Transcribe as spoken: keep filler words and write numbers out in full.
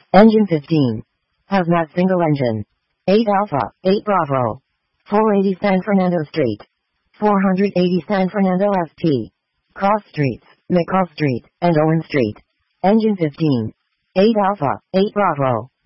Engine fifteen. Hazmat single engine. eight Alpha, eight Bravo. four eighty San Fernando Street. four eighty San Fernando S T. Cross Streets, McCall Street, and Owen Street. Engine fifteen. eight Alpha, eight Bravo.